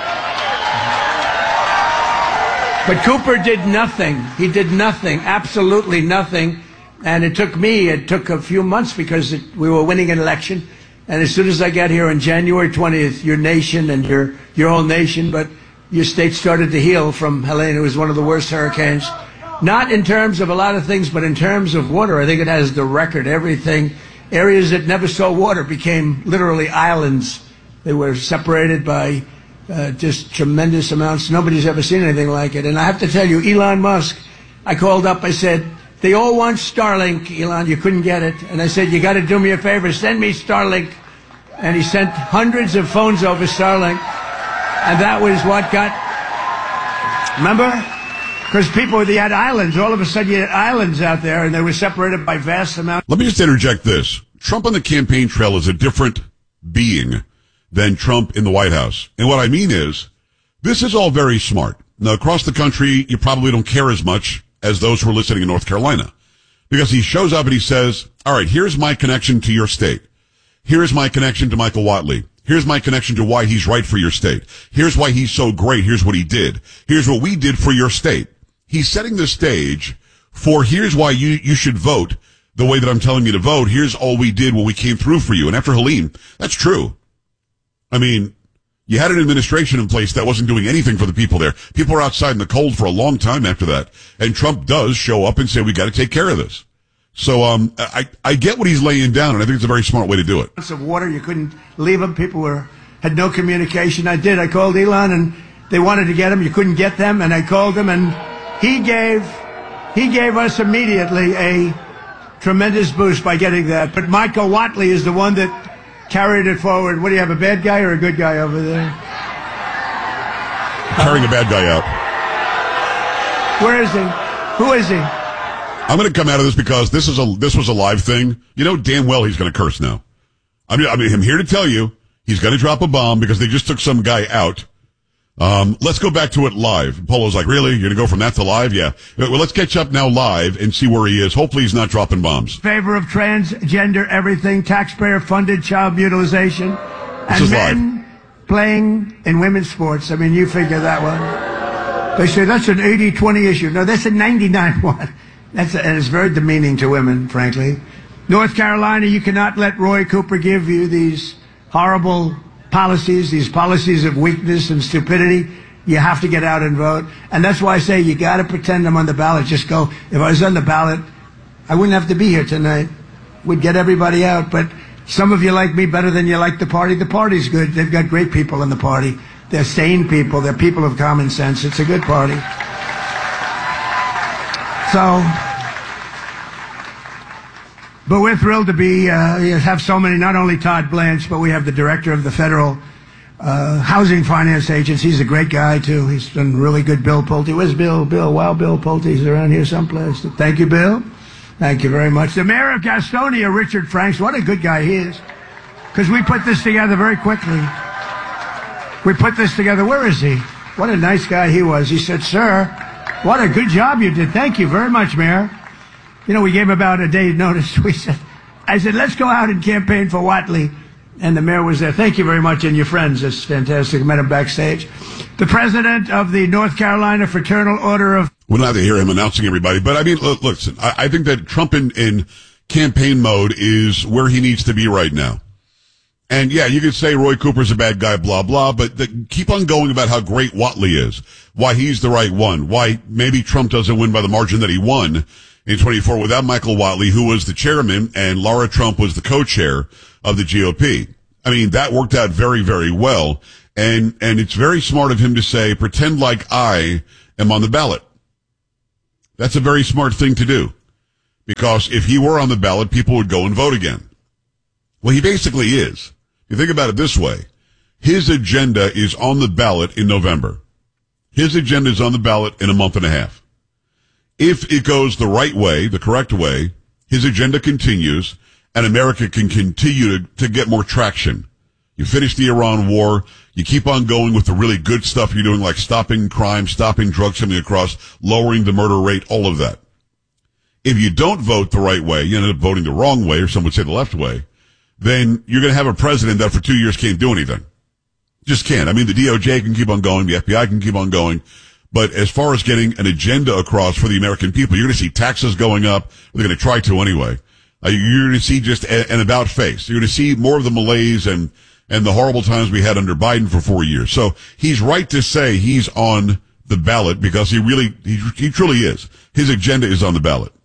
But Cooper did nothing. He did nothing. Absolutely nothing. And it took me, it took a few months because it, we were winning an election. And as soon as I got here on January twentieth, your nation and your, your whole nation, but your state started to heal from Helene. It was one of the worst hurricanes. Not in terms of a lot of things, but in terms of water. I think it has the record. Everything. Areas that never saw water became literally islands. They were separated by uh, just tremendous amounts. Nobody's ever seen anything like it. And I have to tell you, Elon Musk, I called up, I said, they all want Starlink, Elon, you couldn't get it. And I said, you got to do me a favor, send me Starlink. And he sent hundreds of phones over Starlink. And that was what got, remember? Because people, they had islands. All of a sudden you had islands out there, and they were separated by vast amounts. Let me just interject this. Trump on the campaign trail is a different being than Trump in the White House. And what I mean is, this is all very smart. Now, across the country, you probably don't care as much as those who are listening in North Carolina. Because he shows up and he says, all right, here's my connection to your state. Here's my connection to Michael Whatley. Here's my connection to why he's right for your state. Here's why he's so great. Here's what he did. Here's what we did for your state. He's setting the stage for here's why you, you should vote the way that I'm telling you to vote. Here's all we did when we came through for you. And after Helene, that's true. I mean, you had an administration in place that wasn't doing anything for the people there. People were outside in the cold for a long time after that. And Trump does show up and say, we got to take care of this. So, um, I, I get what he's laying down, and I think it's a very smart way to do it. Of water, you couldn't leave them. People were, had no communication. I did. I called Elon and they wanted to get him. You couldn't get them. And I called him and he gave, he gave us immediately a tremendous boost by getting that. But Michael Whatley is the one that carried it forward. What do you have, a bad guy or a good guy over there? Carrying a bad guy out. Where is he? Who is he? I'm going to come out of this because this is a this was a live thing. You know damn well he's going to curse now. I mean, I mean, I'm here to tell you he's going to drop a bomb because they just took some guy out. Um, let's go back to it live. Polo's like, really? You're going to go from that to live? Yeah. Well, let's catch up now live and see where he is. Hopefully he's not dropping bombs. Favor of transgender everything, taxpayer-funded child mutilation, this and men live. Playing in women's sports. I mean, you figure that one. They say that's an eighty twenty issue. No, that's a ninety-nine one. That's a, and it's very demeaning to women, frankly. North Carolina, you cannot let Roy Cooper give you these horrible policies, these policies of weakness and stupidity. You have to get out and vote. And that's why I say you got to pretend I'm on the ballot. Just go. If I was on the ballot, I wouldn't have to be here tonight. We'd get everybody out. But some of you like me better than you like the party. The party's good. They've got great people in the party. They're sane people. They're people of common sense. It's a good party. So, but we're thrilled to be, uh, have so many, not only Todd Blanche, but we have the director of the Federal uh, Housing Finance Agency. He's a great guy, too. He's done really good. Bill Pulte. Where's Bill? Bill, wow, Bill Pulte. He's around here someplace. Thank you, Bill. Thank you very much. The mayor of Gastonia, Richard Franks. What a good guy he is. Because we put this together very quickly. We put this together. Where is he? What a nice guy he was. He said, sir, what a good job you did. Thank you very much, Mayor. You know, we gave about a day's notice. We said, I said, let's go out and campaign for Whatley. And the mayor was there. Thank you very much. And your friends. It's fantastic. I met him backstage. The president of the North Carolina Fraternal Order of... We don't have to hear him announcing everybody. But, I mean, look, listen, I, I think that Trump in, in campaign mode is where he needs to be right now. And, yeah, you could say Roy Cooper's a bad guy, blah, blah, but the, keep on going about how great Whatley is, why he's the right one, why maybe Trump doesn't win by the margin that he won in twenty-four without Michael Whatley, who was the chairman, and Laura Trump was the co-chair of the G O P. I mean, that worked out very, very well. And, and it's very smart of him to say, pretend like I am on the ballot. That's a very smart thing to do. Because if he were on the ballot, people would go and vote again. Well, he basically is. You think about it this way. His agenda is on the ballot in November. His agenda is on the ballot in a month and a half. If it goes the right way, the correct way, his agenda continues, and America can continue to, to get more traction. You finish the Iran war, you keep on going with the really good stuff you're doing, like stopping crime, stopping drugs coming across, lowering the murder rate, all of that. If you don't vote the right way, you end up voting the wrong way, or some would say the left way, then you're going to have a president that for two years can't do anything. Just can't. I mean, the D O J can keep on going, the F B I can keep on going, but as far as getting an agenda across for the American people, you're going to see taxes going up. They're going to try to anyway. Uh, you're going to see just a, an about face. You're going to see more of the malaise and, and the horrible times we had under Biden for four years. So he's right to say he's on the ballot because he really, he, he truly is. His agenda is on the ballot.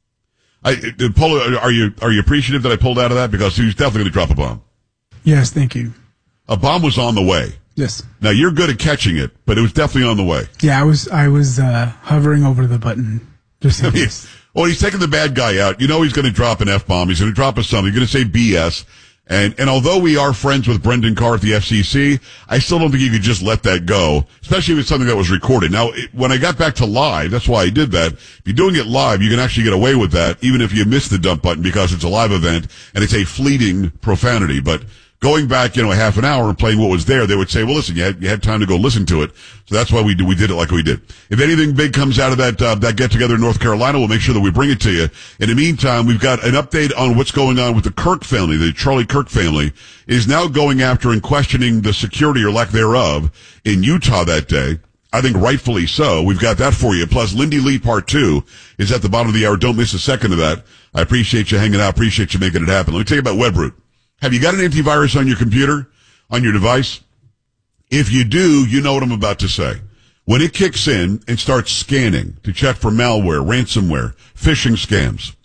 I, are you, are you appreciative that I pulled out of that? Because he was definitely going to drop a bomb. Yes, thank you. A bomb was on the way. Yes. Now you're good at catching it, but it was definitely on the way. Yeah, I was, I was, uh, hovering over the button. Just in case. Well, he's taking the bad guy out. You know he's going to drop an F-bomb. He's going to drop us something. He's going to say B S. And, and although we are friends with Brendan Carr at the F C C, I still don't think you could just let that go, especially if it's something that was recorded. Now, it, when I got back to live, that's why I did that. If you're doing it live, you can actually get away with that, even if you miss the dump button because it's a live event and it's a fleeting profanity. But going back, you know, a half an hour and playing what was there, they would say, well, listen, you had, you had time to go listen to it. So that's why we do, we did it like we did. If anything big comes out of that, uh, that get together in North Carolina, we'll make sure that we bring it to you. In the meantime, we've got an update on what's going on with the Kirk family. The Charlie Kirk family is now going after and questioning the security or lack thereof in Utah that day. I think rightfully so. We've got that for you. Plus, Lindy Lee Part two is at the bottom of the hour. Don't miss a second of that. I appreciate you hanging out. Appreciate you making it happen. Let me tell you about WebRoot. Have you got an antivirus on your computer, on your device? If you do, you know what I'm about to say. When it kicks in and starts scanning to check for malware, ransomware, phishing scams,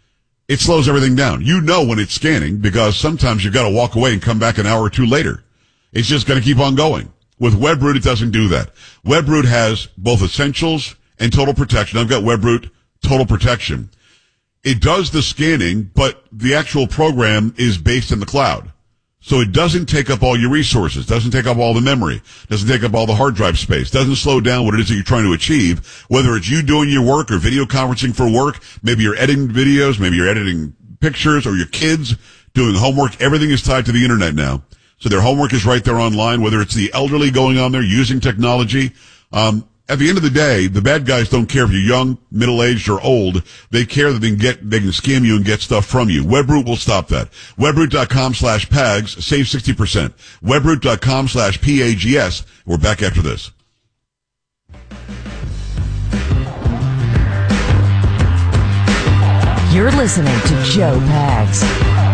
it slows everything down. You know when it's scanning because sometimes you've got to walk away and come back an hour or two later. It's just going to keep on going. With WebRoot, it doesn't do that. WebRoot has both essentials and total protection. I've got WebRoot Total Protection. It does the scanning, but the actual program is based in the cloud. So it doesn't take up all your resources, doesn't take up all the memory, doesn't take up all the hard drive space, doesn't slow down what it is that you're trying to achieve, whether it's you doing your work or video conferencing for work, maybe you're editing videos, maybe you're editing pictures, or your kids doing homework. Everything is tied to the internet now. So their homework is right there online, whether it's the elderly going on there using technology. Um, At the end of the day, the bad guys don't care if you're young, middle-aged, or old. They care that they can get, they can scam you and get stuff from you. WebRoot will stop that. WebRoot.com slash PAGS, save sixty percent. WebRoot.com slash P A G S. We're back after this. You're listening to Joe Pags.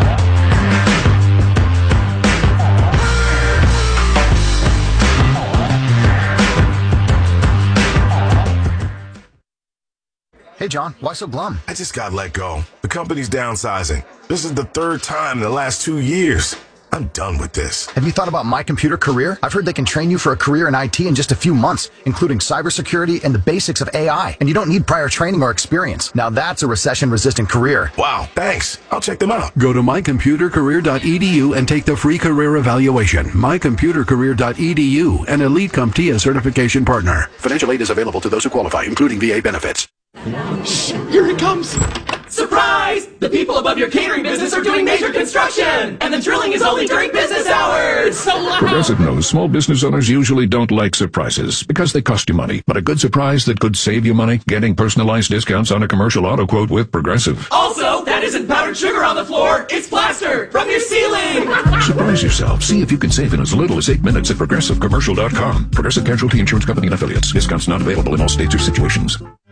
Hey, John, why so glum? I just got let go. The company's downsizing. This is the third time in the last two years. I'm done with this. Have you thought about My Computer Career? I've heard they can train you for a career in I T in just a few months, including cybersecurity and the basics of A I. And you don't need prior training or experience. Now that's a recession-resistant career. Wow, thanks. I'll check them out. Go to my computer career dot e d u and take the free career evaluation. my computer career dot e d u, an Elite CompTIA certification partner. Financial aid is available to those who qualify, including V A benefits. Shh, here he comes. Surprise! The people above your catering business are doing major construction, and the drilling is only during business hours. So loud. Progressive knows small business owners usually don't like surprises because they cost you money. But a good surprise that could save you money, getting personalized discounts on a commercial auto quote with Progressive. Also, that isn't powdered sugar on the floor. It's plaster from your ceiling. Surprise yourself. See if you can save in as little as eight minutes at progressive commercial dot com. Progressive Casualty Insurance Company and Affiliates. Discounts not available in all states or situations.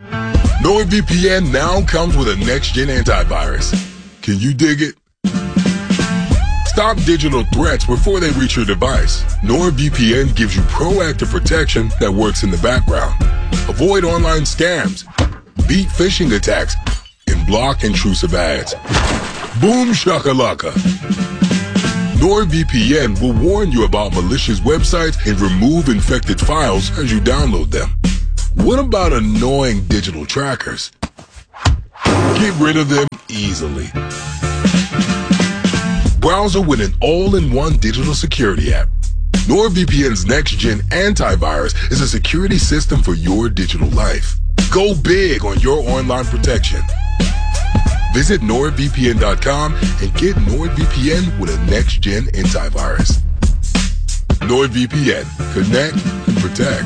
NordVPN now comes with a next-gen antivirus. Can you dig it? Stop digital threats before they reach your device. NordVPN gives you proactive protection that works in the background. Avoid online scams, beat phishing attacks, and block intrusive ads. Boom shakalaka. NordVPN will warn you about malicious websites and remove infected files as you download them. What about annoying digital trackers? Get rid of them easily. Browser with an all-in-one digital security app. NordVPN's next-gen antivirus is a security system for your digital life. Go big on your online protection. Visit nord V P N dot com and get NordVPN with a next-gen antivirus. NordVPN. Connect and protect.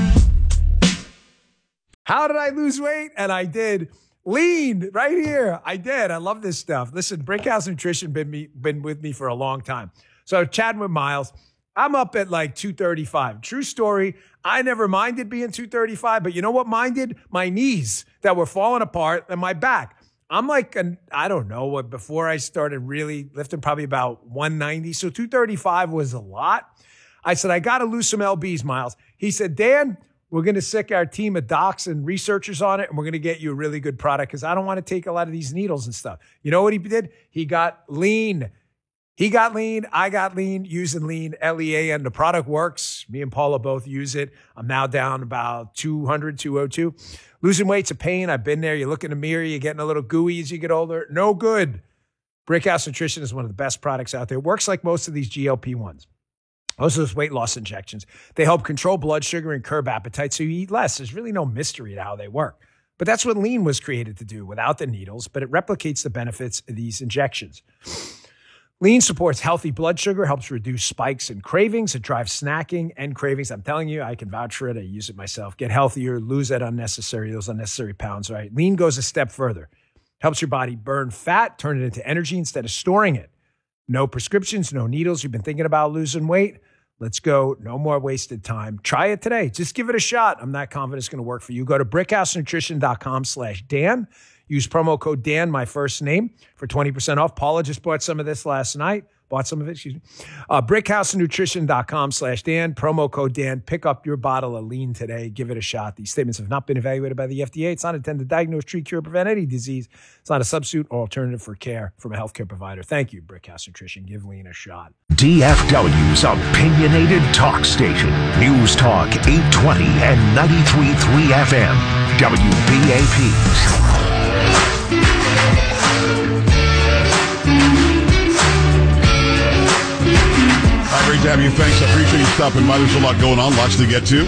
How did I lose weight? And I did. Lean right here. I did. I love this stuff. Listen, Brickhouse Nutrition been me, been with me for a long time. So chatting with Miles, I'm up at like two thirty-five. True story. I never minded being two thirty-five, but you know what minded? My knees that were falling apart and my back. I'm like, an, I don't know what, before I started really lifting, probably about one ninety. So two thirty-five was a lot. I said, I got to lose some L Bs, Miles. He said, Dan, we're going to sick our team of docs and researchers on it, and we're going to get you a really good product because I don't want to take a lot of these needles and stuff. You know what he did? He got lean. He got lean. I got lean using lean, L E A N. The product works. Me and Paula both use it. I'm now down about two hundred, two oh two. Losing weight's a pain. I've been there. You look in the mirror, you're getting a little gooey as you get older. No good. Brickhouse Nutrition is one of the best products out there. It works like most of these G L P ones. Most of those weight loss injections. They help control blood sugar and curb appetite so you eat less. There's really no mystery to how they work. But that's what lean was created to do without the needles, but it replicates the benefits of these injections. Lean supports healthy blood sugar, helps reduce spikes and cravings. It drives snacking and cravings. I'm telling you, I can vouch for it. I use it myself. Get healthier, lose that unnecessary, those unnecessary pounds, right? Lean goes a step further. Helps your body burn fat, turn it into energy instead of storing it. No prescriptions, no needles. You've been thinking about losing weight? Let's go. No more wasted time. Try it today. Just give it a shot. I'm not confident it's going to work for you. Go to brickhousenutrition.com slash Dan. Use promo code Dan, my first name, for twenty percent off. Paula just bought some of this last night. Bought some of it, excuse me. Uh, brickhousenutrition.com slash Dan. Promo code Dan. Pick up your bottle of lean today. Give it a shot. These statements have not been evaluated by the F D A. It's not intended to diagnose, treat, cure, or prevent any disease. It's not a substitute or alternative for care from a healthcare provider. Thank you, Brickhouse Nutrition. Give lean a shot. D F W's opinionated talk station. News Talk eight twenty and ninety-three point three F M. W B A P. Great to have you. Thanks. I appreciate you stopping by. There's a lot going on, lots to get to.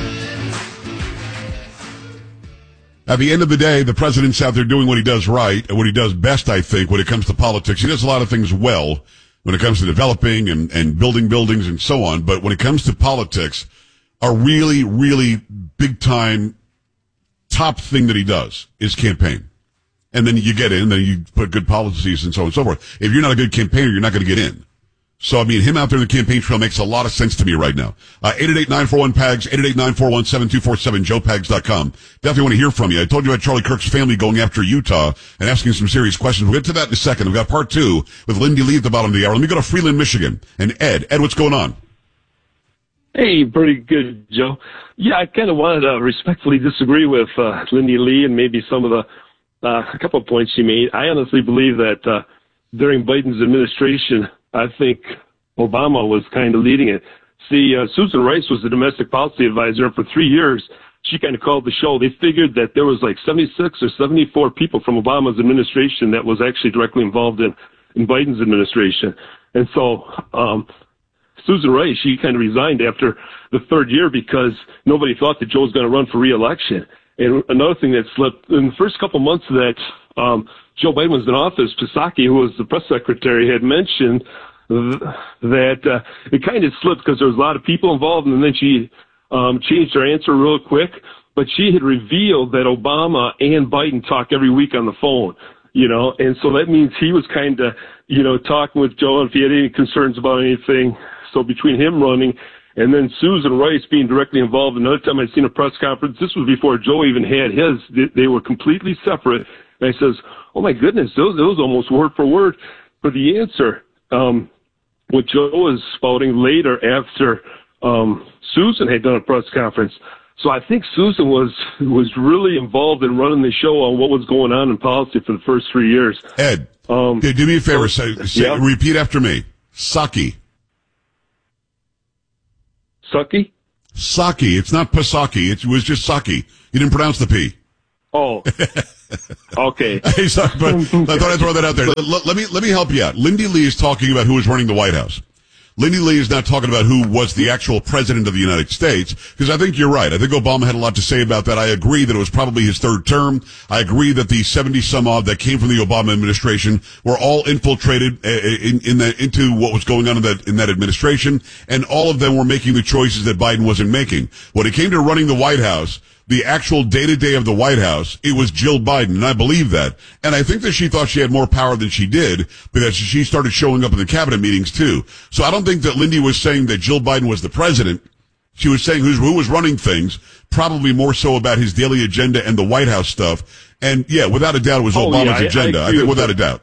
At the end of the day, the president's out there doing what he does right and what he does best, I think, when it comes to politics. He does a lot of things well when it comes to developing and, and building buildings and so on. But when it comes to politics, a really, really big-time top thing that he does is campaign. And then you get in, then you put good policies and so on and so forth. If you're not a good campaigner, you're not going to get in. So, I mean, him out there in the campaign trail makes a lot of sense to me right now. Uh, eight eight eight, nine four one, P A G S, eight eight eight, nine four one, seven two four seven, joe pags dot com. Definitely want to hear from you. I told you about Charlie Kirk's family going after Utah and asking some serious questions. We'll get to that in a second. We've got part two with Lindy Lee at the bottom of the hour. Let me go to Freeland, Michigan. And Ed. Ed, what's going on? Hey, pretty good, Joe. Yeah, I kind of wanted to respectfully disagree with uh, Lindy Lee and maybe some of the, uh, a couple of points she made. I honestly believe that uh, during Biden's administration, I think Obama was kind of leading it. See, uh, Susan Rice was the domestic policy advisor, and for three years, she kind of called the show. They figured that there was like seventy-six or seventy-four people from Obama's administration that was actually directly involved in, in Biden's administration. And so um, Susan Rice, she kind of resigned after the third year because nobody thought that Joe was going to run for re-election. And another thing that slipped, in the first couple months that um, Joe Biden was in office, Psaki, who was the press secretary, had mentioned that uh, it kind of slipped because there was a lot of people involved, and then she um, changed her answer real quick. But she had revealed that Obama and Biden talk every week on the phone, you know, and so that means he was kind of, you know, talking with Joe if he had any concerns about anything. So between him running And then Susan Rice being directly involved. Another time I'd seen a press conference, this was before Joe even had his, they, they were completely separate. And I says, oh my goodness, those, those almost word for word for the answer. Um, what Joe was spouting later after um, Susan had done a press conference. So I think Susan was was really involved in running the show on what was going on in policy for the first three years. Ed, um, okay, do me a favor. Say, say, yeah. Repeat after me. Psaki. Psaki? Psaki. It's not Pasaki. It was just Psaki. You didn't pronounce the P. Oh. Okay. Hey, sorry, but I thought I'd throw that out there. Let, let me let me help you out. Lindy Lee is talking about who is running the White House. Lindy Lee is not talking about who was the actual president of the United States, because I think you're right. I think Obama had a lot to say about that. I agree that it was probably his third term. I agree that the seventy some odd that came from the Obama administration were all infiltrated in, in the, into what was going on in that, in that administration, and all of them were making the choices that Biden wasn't making. When it came to running the White House, the actual day-to-day of the White House, it was Jill Biden, and I believe that. And I think that she thought she had more power than she did, because she started showing up in the cabinet meetings, too. So I don't think that Lindy was saying that Jill Biden was the president. She was saying who's, who was running things, probably more so about his daily agenda and the White House stuff. And, yeah, without a doubt, it was oh, Obama's yeah, I, agenda. I, I think without that. a doubt.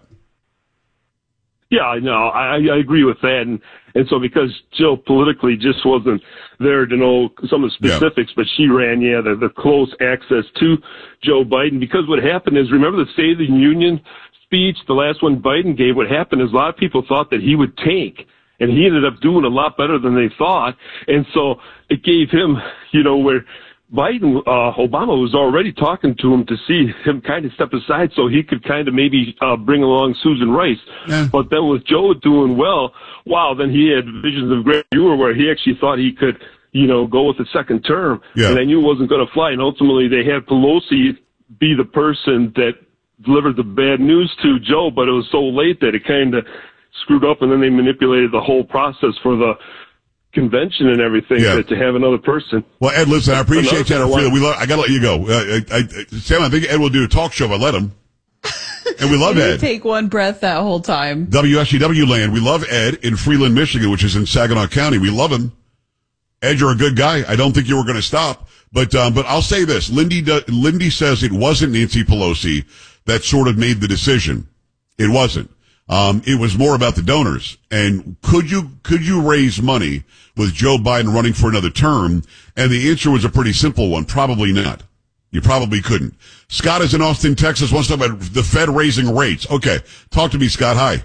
Yeah, I know. I, I agree with that. And, and so because Jill politically just wasn't there to know some of the specifics, yeah. but she ran, yeah, the, the close access to Joe Biden. Because what happened is, remember the State of the Union speech, the last one Biden gave? What happened is a lot of people thought that he would tank, and he ended up doing a lot better than they thought. And so it gave him, you know, where Biden, uh, Obama was already talking to him to see him kind of step aside so he could kind of maybe uh, bring along Susan Rice. Yeah. But then with Joe doing well, wow, then he had visions of grandeur where he actually thought he could, you know, go with the second term. Yeah. And I knew it wasn't going to fly. And ultimately they had Pelosi be the person that delivered the bad news to Joe, but it was so late that it kind of screwed up, and then they manipulated the whole process for the convention and everything yeah. to, to have another person. Well, Ed, listen, I appreciate that. I, we love, I got to let you go. Uh, I, I, Sam, I think Ed will do a talk show if I let him. And we love Ed. Take one breath that whole time. W S C W land. We love Ed in Freeland, Michigan, which is in Saginaw County. We love him. Ed, you're a good guy. I don't think you were going to stop. But um, but I'll say this. Lindy, do, Lindy says it wasn't Nancy Pelosi that sort of made the decision. It wasn't. Um, it was more about the donors. And could you, could you raise money with Joe Biden running for another term? And the answer was a pretty simple one. Probably not. You probably couldn't. Scott is in Austin, Texas, wants to talk about the Fed raising rates. Okay. Talk to me, Scott. Hi.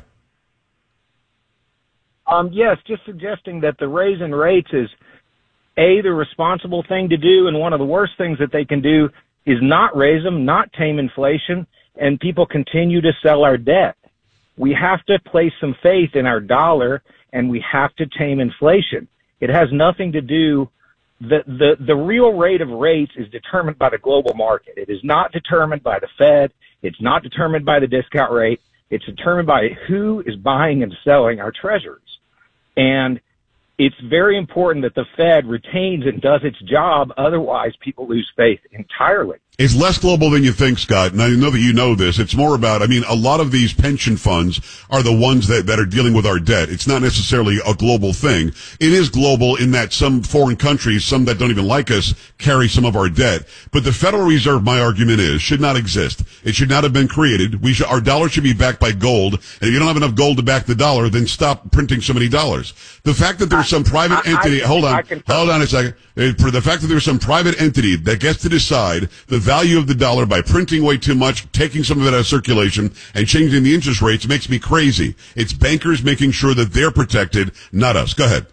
Um, yes, just suggesting that the raise in rates is A, the responsible thing to do, and one of the worst things that they can do is not raise them, not tame inflation, and people continue to sell our debt. We have to place some faith in our dollar, and we have to tame inflation. It has nothing to do, the, the, the real rate of rates is determined by the global market. It is not determined by the Fed. It's not determined by the discount rate. It's determined by who is buying and selling our treasuries. And it's very important that the Fed retains and does its job. Otherwise, people lose faith entirely. It's less global than you think, Scott, and I know that you know this. It's more about, I mean, a lot of these pension funds are the ones that, that are dealing with our debt. It's not necessarily a global thing. It is global in that some foreign countries, some that don't even like us, carry some of our debt. But the Federal Reserve, my argument is, should not exist. It should not have been created. We should, our dollar should be backed by gold. And if you don't have enough gold to back the dollar, then stop printing so many dollars. The fact that there's some private I, entity, I, hold on, I hold on a second. For the fact that there's some private entity that gets to decide the value of the dollar by printing way too much, taking some of it out of circulation, and changing the interest rates makes me crazy. It's bankers making sure that they're protected, not us. Go ahead.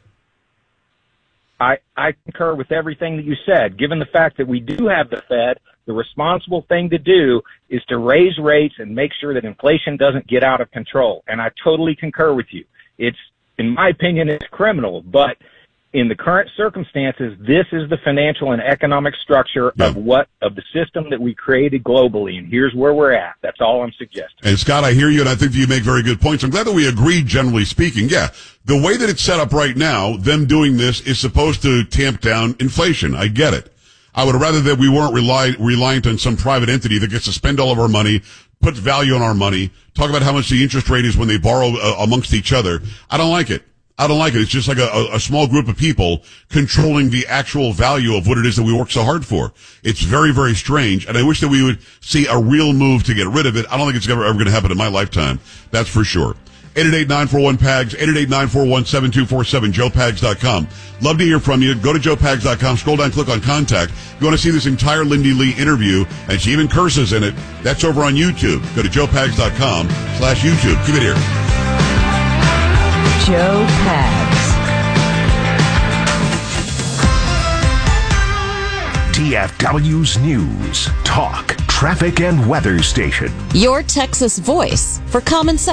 I, I concur with everything that you said. Given the fact that we do have the Fed, the responsible thing to do is to raise rates and make sure that inflation doesn't get out of control. And I totally concur with you. It's, in my opinion, it's criminal, but in the current circumstances, this is the financial and economic structure yeah. of what, of the system that we created globally. And here's where we're at. That's all I'm suggesting. And Scott, I hear you, and I think that you make very good points. I'm glad that we agree, generally speaking. Yeah. The way that it's set up right now, them doing this is supposed to tamp down inflation. I get it. I would rather that we weren't rely, reliant on some private entity that gets to spend all of our money, puts value on our money, talk about how much the interest rate is when they borrow uh, amongst each other. I don't like it. I don't like it. It's just like a, a, a small group of people controlling the actual value of what it is that we work so hard for. It's very, very strange, and I wish that we would see a real move to get rid of it. I don't think it's ever, ever going to happen in my lifetime. That's for sure. eight eight eight, nine four one, P A G S, eight eight eight, nine four one, seven two four seven, joe pags dot com. Love to hear from you. Go to joe pags dot com, scroll down, click on contact. If you want to see this entire Lindy Lee interview, and she even curses in it, that's over on YouTube. Go to joe pags dot com slash YouTube. Keep it here. Joe Pags. D F W's News, Talk, Traffic, and Weather Station. Your Texas voice for common sense.